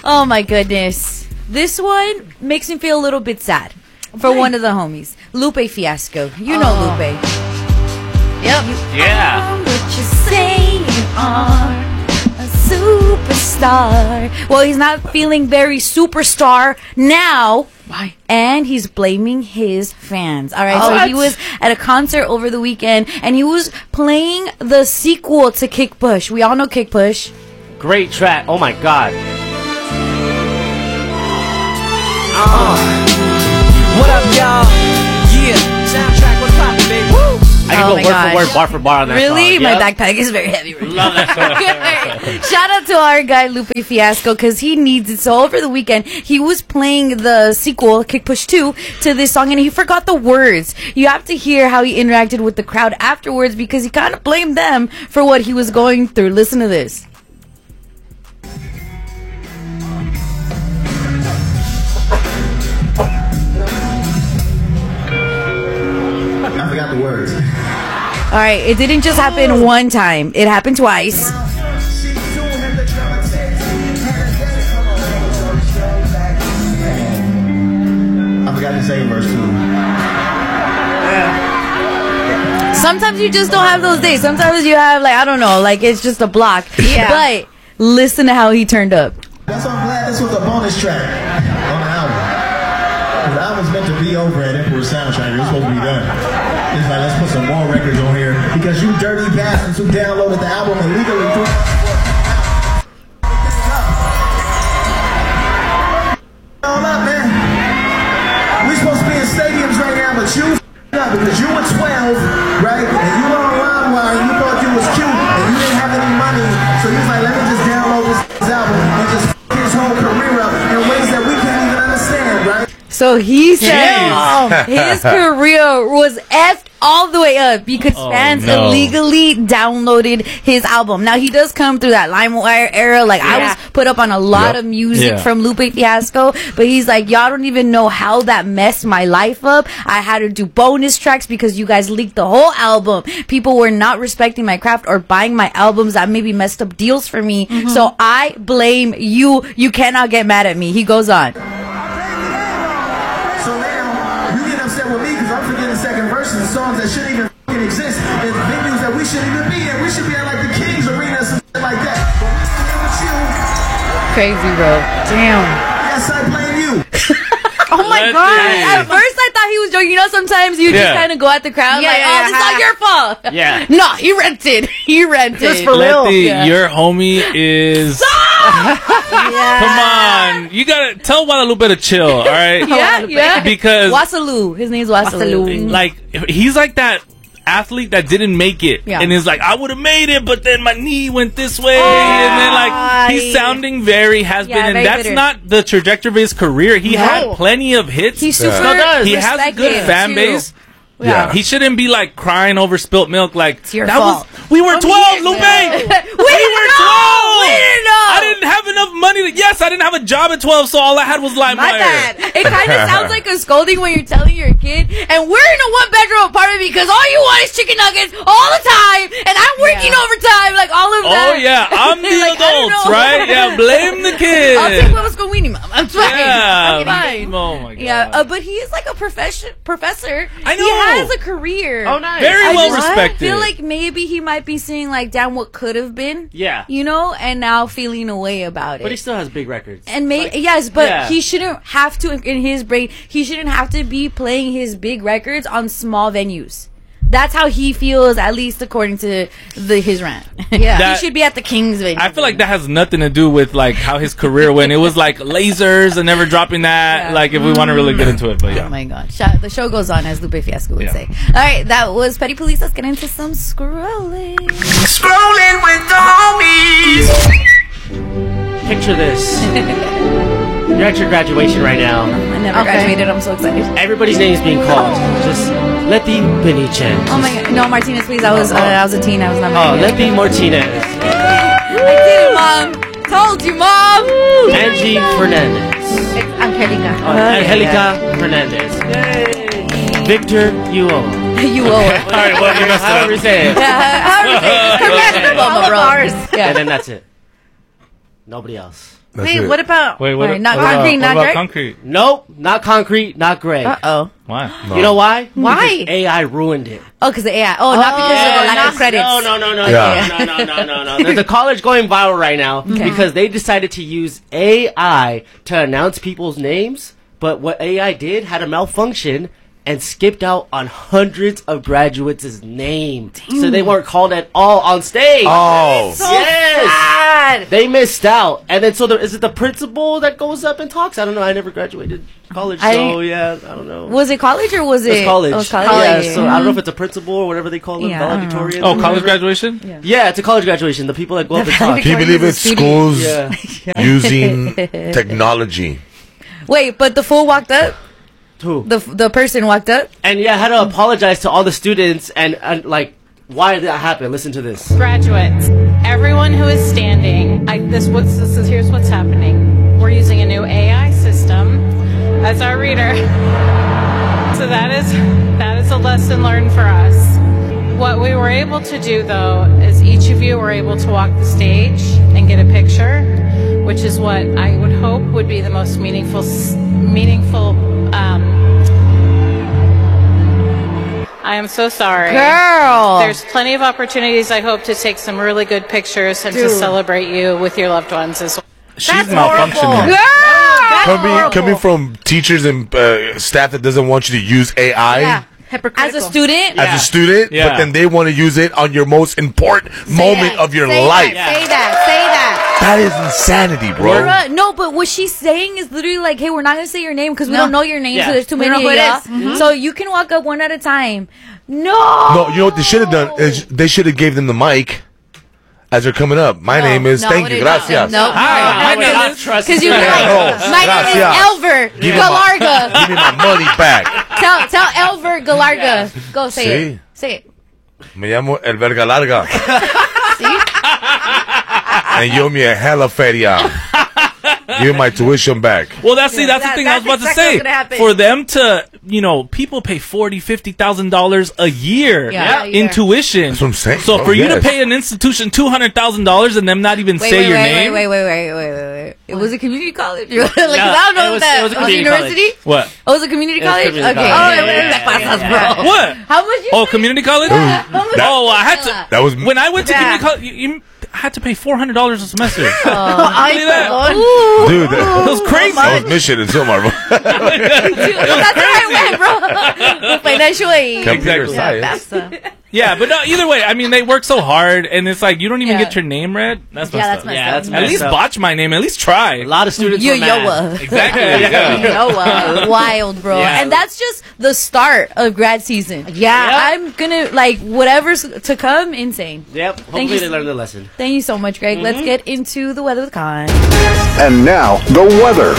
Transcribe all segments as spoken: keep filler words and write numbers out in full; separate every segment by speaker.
Speaker 1: Oh my goodness. This one makes me feel a little bit sad for one of the homies, Lupe Fiasco. You know
Speaker 2: oh.
Speaker 1: Lupe.
Speaker 2: Yep.
Speaker 1: You
Speaker 3: Yeah.
Speaker 1: are what you say you are. A superstar. Well, he's not feeling very superstar now.
Speaker 2: Why?
Speaker 1: And he's blaming his fans. All right,
Speaker 2: Oh,
Speaker 1: so
Speaker 2: what?
Speaker 1: he was at a concert over the weekend, and he was playing the sequel to Kick Push. We all know Kick Push.
Speaker 3: Great track. Oh my god.
Speaker 4: Uh, what up, y'all? Yeah, soundtrack, what's poppin', baby? Woo!
Speaker 3: I can
Speaker 1: Oh
Speaker 3: go
Speaker 1: my
Speaker 3: word
Speaker 1: gosh.
Speaker 3: for word, bar for bar on that
Speaker 1: Really?
Speaker 3: song.
Speaker 1: My
Speaker 3: Yep.
Speaker 1: backpack is very heavy right
Speaker 3: Love
Speaker 1: now.
Speaker 3: that song.
Speaker 1: Shout out to our guy Lupe Fiasco because he needs it. So over the weekend, he was playing the sequel, Kick Push two, to this song, and he forgot the words. You have to hear how he interacted with the crowd afterwards because he kind of blamed them for what he was going through. Listen to this.
Speaker 5: I forgot the words.
Speaker 1: All right, it didn't just happen one time. It happened twice.
Speaker 5: I forgot the second verse too.
Speaker 1: Sometimes you just don't have those days. Sometimes you have, like, I don't know, like it's just a block.
Speaker 2: Yeah.
Speaker 1: But listen to how he turned up.
Speaker 5: That's why I'm glad this was a bonus track on the album. Because the album's meant to be over at Emperor Soundtrack. It's supposed to be done. It's like, let's put some more records on here. Because you dirty bastards who downloaded the album illegally through... all up, man. We supposed to be in stadiums right now, but you up because you were twelve, right? And you were on LimeWire and you thought you was cute and you didn't have any money. So you was like, let me just download this album and just f*** his whole career up in ways that we can't even understand, right?
Speaker 1: So he said his career was effed all the way up because
Speaker 3: Oh,
Speaker 1: fans
Speaker 3: no.
Speaker 1: illegally downloaded his album. Now, he does come through that LimeWire era. Like, I
Speaker 2: Yeah.
Speaker 1: was put up on a lot
Speaker 6: Yep.
Speaker 1: of music
Speaker 6: Yeah.
Speaker 1: from Lupe Fiasco, but he's like, y'all don't even know how that messed my life up. I had to do bonus tracks because you guys leaked the whole album. People were not respecting my craft or buying my albums. That maybe messed up deals for me. So I blame you. You cannot get mad at me. He goes on.
Speaker 5: So now, you get upset with me because I'm forgetting the second verses of songs that shouldn't even f***ing exist and venues that we shouldn't even be in. We should be at like the Kings Arena or some shit like that. But we still here with you.
Speaker 1: Crazy, bro. Damn.
Speaker 5: Yes, I blame you.
Speaker 1: Oh my
Speaker 3: Let
Speaker 1: god!
Speaker 3: it-
Speaker 1: At first, I thought he was joking. You know, sometimes you just
Speaker 3: Yeah.
Speaker 1: kind of go at the crowd
Speaker 2: Yeah,
Speaker 1: like,
Speaker 2: yeah,
Speaker 1: "Oh,
Speaker 2: yeah.
Speaker 1: this is all your fault."
Speaker 3: Yeah.
Speaker 1: No, he rented. He rented.
Speaker 2: Just for
Speaker 6: Let
Speaker 2: real.
Speaker 6: the,
Speaker 1: Yeah.
Speaker 6: your homie is.
Speaker 1: yeah.
Speaker 6: Come on, you gotta tell Guadalupe to chill, all right?
Speaker 1: Yeah, yeah.
Speaker 6: Because
Speaker 1: Wasalu. His name's Wasalu.
Speaker 2: Wasalu.
Speaker 6: like he's like that athlete that didn't make it,
Speaker 1: Yeah.
Speaker 6: and is like, I would have made it, but then my knee went this way, and then like he's sounding very has
Speaker 1: Yeah,
Speaker 6: been, and
Speaker 1: very
Speaker 6: that's
Speaker 1: bitter.
Speaker 6: not the trajectory of his career. He
Speaker 2: No.
Speaker 6: had plenty of hits.
Speaker 1: He's super.
Speaker 3: Still does.
Speaker 6: He has a good
Speaker 1: respected,
Speaker 6: fan
Speaker 1: too.
Speaker 6: base.
Speaker 1: Yeah.
Speaker 6: He shouldn't be like crying over spilt milk. Like
Speaker 1: It's your
Speaker 6: that
Speaker 1: fault.
Speaker 6: was we were twelve,
Speaker 1: yeah.
Speaker 6: Lupe.
Speaker 1: we
Speaker 6: We
Speaker 1: didn't
Speaker 6: were
Speaker 1: know.
Speaker 6: twelve.
Speaker 1: We didn't know.
Speaker 6: I didn't have enough money to. Yes, I didn't have a job at twelve, so all I had was LimeWire.
Speaker 1: My bad. It kind of sounds like a scolding when you're telling your kid, and we're in a one bedroom apartment because all you want is chicken nuggets all the time, and I'm working
Speaker 2: Yeah.
Speaker 1: overtime, like all of that.
Speaker 6: Oh yeah, I'm the
Speaker 1: Like, I don't
Speaker 6: adults,
Speaker 1: know.
Speaker 6: right? Yeah, blame the kid.
Speaker 1: I'll take what was going on, mom. I'm fine.
Speaker 6: Yeah.
Speaker 1: I'm fine.
Speaker 6: Oh my god.
Speaker 1: Yeah, uh, but he is like a profession professor.
Speaker 6: I
Speaker 1: He
Speaker 6: know.
Speaker 1: has a career.
Speaker 3: Oh, nice.
Speaker 6: Very
Speaker 1: I
Speaker 6: well
Speaker 1: just
Speaker 6: respected.
Speaker 1: feel like maybe he might be seeing like down what could have been.
Speaker 3: Yeah.
Speaker 1: You know, and now feeling a way about it.
Speaker 3: But he still has big records.
Speaker 1: And may-
Speaker 3: Like,
Speaker 1: yes, but
Speaker 3: yeah.
Speaker 1: he shouldn't have to, in his brain, he shouldn't have to be playing his big records on small venues. That's how he feels, at least according to the his rant. Yeah,
Speaker 6: That-
Speaker 1: he should be at the Kings venue.
Speaker 6: I feel like that has nothing to do with like how his career went. It was like lasers and never dropping that.
Speaker 1: Yeah.
Speaker 6: Like if we want to really get into it, but
Speaker 1: Oh
Speaker 6: yeah.
Speaker 1: my god. Sh- The show goes on, as Lupe Fiasco would
Speaker 6: Yeah.
Speaker 1: say. Alright, that was Petty Police. Let's get into some scrolling.
Speaker 4: Scrolling with the homies.
Speaker 3: Picture this. You're at your graduation right now.
Speaker 1: I never
Speaker 2: Okay.
Speaker 1: graduated. I'm so excited.
Speaker 3: Everybody's name is being called. Just let the Benny Chen.
Speaker 1: Oh my god. No, Martinez, please. I was uh, I was a teen. I was not
Speaker 3: Oh,
Speaker 1: married
Speaker 3: let
Speaker 1: yet.
Speaker 3: the Martinez.
Speaker 1: I did it, Mom. Told you, Mom.
Speaker 3: Angie Fernandez.
Speaker 2: It's Angelica.
Speaker 3: Uh, Angelica Fernandez. Victor Uo.
Speaker 1: You owe it.
Speaker 6: All right, well, you messed it
Speaker 3: However you
Speaker 6: up.
Speaker 3: say it.
Speaker 1: Yeah, how do you say it? Correct,
Speaker 3: Okay.
Speaker 1: Mama, bro.
Speaker 2: Ours.
Speaker 1: Yeah.
Speaker 3: And then that's it.
Speaker 4: Nobody else.
Speaker 7: That's
Speaker 2: Wait,
Speaker 7: it.
Speaker 2: what about?
Speaker 6: Wait, what,
Speaker 1: Alright, not
Speaker 6: what about-
Speaker 1: concrete,
Speaker 6: what
Speaker 1: not
Speaker 6: about
Speaker 1: Greg?
Speaker 6: concrete?
Speaker 4: Nope, not concrete, not Greg.
Speaker 2: Uh oh.
Speaker 6: Why?
Speaker 4: You know why?
Speaker 2: Why?
Speaker 4: Because A I ruined it.
Speaker 1: Oh, because the A I. Oh, not because of the lack
Speaker 2: not-
Speaker 1: of credits.
Speaker 4: No, no, no, no,
Speaker 7: Yeah.
Speaker 4: no, no, no, no, no, no. There's a college going viral right now because they decided to use A I to announce people's names, but what A I did had a malfunction and skipped out on hundreds of graduates' name. So they weren't called at all on stage.
Speaker 7: Oh.
Speaker 4: yes!
Speaker 2: Sad.
Speaker 4: They missed out. And then, so the, is it the principal that goes up and talks? I don't know. I never graduated college,
Speaker 1: I-
Speaker 4: so yeah, I don't know.
Speaker 1: Was it college or was it?
Speaker 4: It's college.
Speaker 1: Oh, it was college.
Speaker 4: Yeah, so I don't know if it's a principal or whatever they call them,
Speaker 1: Yeah, I don't know.
Speaker 4: valedictorian.
Speaker 6: Oh,
Speaker 4: or
Speaker 6: college
Speaker 4: whatever.
Speaker 6: graduation?
Speaker 1: Yeah.
Speaker 4: Yeah, it's a college graduation. The people that go up and talk.
Speaker 7: Can you believe it? Schools
Speaker 4: Yeah.
Speaker 7: using technology.
Speaker 1: Wait, but the fool walked up.
Speaker 4: Who?
Speaker 1: The the person walked up.
Speaker 4: And yeah, I had to apologize to all the students and, and like, why did that happen? Listen to this.
Speaker 8: Graduates, everyone who is standing, I, this, what's, this is, here's what's happening. We're using a new A I system as our reader. So that is, that is a lesson learned for us. What we were able to do, though, is each of you were able to walk the stage and get a picture, which is what I would hope would be the most meaningful, s- meaningful, um, I am so sorry.
Speaker 1: Girl.
Speaker 8: There's plenty of opportunities, I hope, to take some really good pictures and to celebrate you with your loved ones as well.
Speaker 6: She's
Speaker 2: That's
Speaker 6: malfunctioning.
Speaker 1: Girl.
Speaker 7: Coming, coming from teachers and uh, staff that doesn't want you to use A I
Speaker 2: Yeah.
Speaker 1: As
Speaker 2: Hypocritical.
Speaker 1: a student.
Speaker 7: as a student,
Speaker 6: Yeah.
Speaker 7: but then they want to use it on your most important moment
Speaker 1: that.
Speaker 7: of your
Speaker 1: Say
Speaker 7: life.
Speaker 1: That, Say that. Say that.
Speaker 7: That is insanity, bro.
Speaker 1: Bruh, no, but what she's saying is literally like, hey, we're not gonna say your name because we
Speaker 2: No.
Speaker 1: don't know your name,
Speaker 4: Yeah.
Speaker 1: so there's too
Speaker 2: We
Speaker 1: many
Speaker 2: don't
Speaker 1: of
Speaker 2: know who it
Speaker 1: y'all.
Speaker 2: is.
Speaker 1: So you can walk up one at a time. No.
Speaker 7: No, you know what they should have done is they should have gave them the mic as they're coming up. My
Speaker 1: No,
Speaker 7: name is.
Speaker 1: no,
Speaker 7: thank
Speaker 1: it
Speaker 7: you.
Speaker 1: is
Speaker 7: Gracias.
Speaker 1: not. No.
Speaker 6: Hi,
Speaker 4: I would not trust
Speaker 1: Because
Speaker 4: this
Speaker 1: you were
Speaker 4: man.
Speaker 1: like,
Speaker 7: No,
Speaker 1: my name is
Speaker 7: gracias.
Speaker 1: Elver
Speaker 7: Give me my-
Speaker 1: Galarga.
Speaker 7: Give me my money back.
Speaker 1: tell tell Elver Galarga. Go say
Speaker 7: Sí.
Speaker 1: it. Say it.
Speaker 7: Me llamo El Verga Larga.
Speaker 1: See?
Speaker 7: And you owe me a hella feria. Give me my tuition back.
Speaker 6: Well, that's see, that's
Speaker 2: That-
Speaker 6: the thing I was
Speaker 2: that's
Speaker 6: about
Speaker 2: exactly
Speaker 6: to
Speaker 2: what's gonna
Speaker 6: say.
Speaker 2: happen.
Speaker 6: For them to, you know, people pay forty, fifty thousand dollars a year
Speaker 1: Yeah.
Speaker 6: in
Speaker 1: Yeah.
Speaker 6: tuition.
Speaker 7: That's what I'm saying,
Speaker 6: So
Speaker 7: bro,
Speaker 6: for you
Speaker 7: yes.
Speaker 6: to pay an institution two hundred thousand dollars and them not even
Speaker 1: Wait,
Speaker 6: say
Speaker 1: wait,
Speaker 6: your
Speaker 1: wait,
Speaker 6: name,
Speaker 1: wait, wait, wait, wait, wait, wait. It was a community college. like, 'cause
Speaker 4: Yeah,
Speaker 1: I don't know
Speaker 4: it was-
Speaker 1: that.
Speaker 4: it was a
Speaker 1: It was
Speaker 4: community
Speaker 1: university.
Speaker 6: what?
Speaker 1: Oh, it was a community
Speaker 4: It was
Speaker 1: college.
Speaker 4: community
Speaker 1: Okay.
Speaker 4: college.
Speaker 1: Oh,
Speaker 4: Yeah,
Speaker 1: wait,
Speaker 4: yeah,
Speaker 1: te pasas,
Speaker 4: yeah,
Speaker 1: bro.
Speaker 6: What?
Speaker 1: How much? You
Speaker 6: Oh,
Speaker 1: pay?
Speaker 6: community college?
Speaker 1: Yeah. How much?
Speaker 6: Oh, I had to.
Speaker 7: That was
Speaker 6: When I went to
Speaker 2: Yeah.
Speaker 6: community college, you, you had to pay four hundred dollars a semester.
Speaker 2: Ay,
Speaker 6: Look at that.
Speaker 2: perdón.
Speaker 1: Ooh.
Speaker 7: dude. That
Speaker 6: That was crazy.
Speaker 7: was mission in Silmar, bro.
Speaker 1: Dude, that's where I went, bro. With financial aid.
Speaker 7: Computer
Speaker 6: Exactly.
Speaker 7: science.
Speaker 2: Basta.
Speaker 6: Yeah, but no, either way, I mean, they work so hard, and it's like you don't even
Speaker 1: Yeah.
Speaker 6: get your name read. That's
Speaker 1: Yeah,
Speaker 6: messed
Speaker 1: that's
Speaker 6: up.
Speaker 1: messed
Speaker 4: Yeah,
Speaker 1: up.
Speaker 4: that's
Speaker 6: At
Speaker 4: messed
Speaker 6: least
Speaker 4: up.
Speaker 6: botch my name. At least try.
Speaker 4: A lot of students
Speaker 1: Yo,
Speaker 4: were mad.
Speaker 1: Yoa.
Speaker 6: Exactly. Yeah.
Speaker 1: Yoa. Wild, bro.
Speaker 4: Yeah.
Speaker 1: And that's just the start of grad season.
Speaker 2: Yeah.
Speaker 1: I'm gonna, like, whatever's to come, insane.
Speaker 4: Yep.
Speaker 1: Thank
Speaker 4: Hopefully
Speaker 1: you.
Speaker 4: they learned the lesson.
Speaker 1: Thank you so much, Greg. Let's get into the weather with Con.
Speaker 9: And now, the weather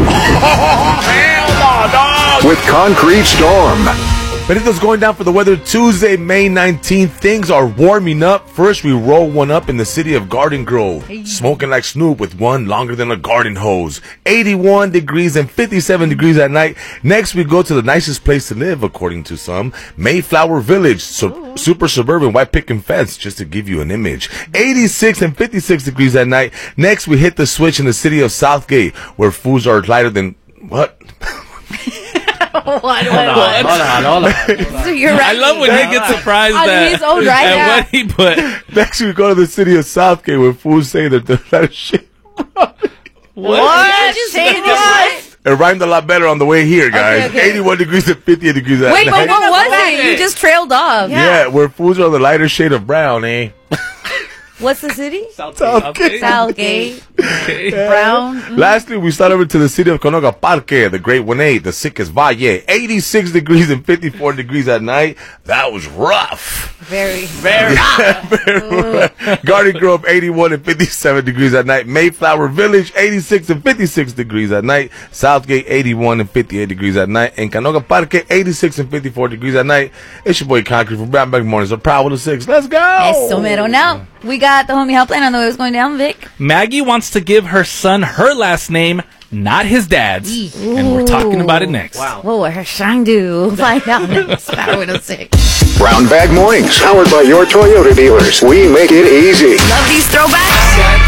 Speaker 9: with Concrete Storm.
Speaker 7: Benito's going down for the weather Tuesday, May nineteenth. Things are warming up. First, we roll one up in the city of Garden Grove. Smoking like Snoop with one longer than a garden hose. eighty-one degrees and fifty-seven degrees at night. Next, we go to the nicest place to live, according to some. Mayflower Village. So, super suburban white picket fence, just to give you an image. eighty-six and fifty-six degrees at night. Next, we hit the switch in the city of Southgate, where foods are lighter than... What?
Speaker 2: What? What?
Speaker 4: Hold on,
Speaker 2: What?
Speaker 4: hold on, hold on.
Speaker 1: So you're
Speaker 6: I
Speaker 1: right.
Speaker 6: love when he gets surprised
Speaker 1: On
Speaker 6: at,
Speaker 1: his own right,
Speaker 6: at
Speaker 1: yeah.
Speaker 6: what he put.
Speaker 7: Next, we go to the city of Southgate, where foods say that they're not shit.
Speaker 2: What?
Speaker 1: Just
Speaker 2: Say
Speaker 1: say
Speaker 2: what?
Speaker 7: It rhymed a lot better on the way here, guys.
Speaker 1: okay.
Speaker 7: eighty-one degrees and fifty-eight degrees at
Speaker 1: Wait,
Speaker 7: night.
Speaker 1: but what was
Speaker 2: What?
Speaker 1: it? You just trailed off.
Speaker 7: Yeah, where foods are the lighter shade of brown, eh?
Speaker 1: What's the city?
Speaker 7: Southgate.
Speaker 1: Southgate.
Speaker 6: Okay.
Speaker 1: Brown.
Speaker 7: Lastly, we start over to the city of Conoga Parque, the Great One Eight, the sickest valle. eighty-six degrees and fifty-four degrees at night. That was rough.
Speaker 1: Very.
Speaker 4: Very.
Speaker 7: Garden Grove, eighty-one and fifty-seven degrees at night. Mayflower Village, eighty-six and fifty-six degrees at night. Southgate, eighty-one and fifty-eight degrees at night. And Canoga Parque, eighty-six and fifty-four degrees at night. It's your boy Concrete from Brown Bag Mornings. I'm proud with the six. Let's go.
Speaker 1: Eso mero. Now, we got the homie helpline on the way. What's going down, Vic?
Speaker 6: Maggie wants to give her son her last name, not his dad's. And we're talking about it next.
Speaker 4: Wow.
Speaker 1: What will her shine do? Find out next. Power one oh six.
Speaker 9: Brown Bag Mornings, powered by your Toyota dealers. We make it easy.
Speaker 1: Love these throwbacks.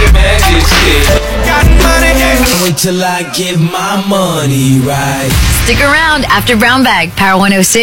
Speaker 10: Wait till I get my money right.
Speaker 11: Stick around after Brown Bag, Power one oh six.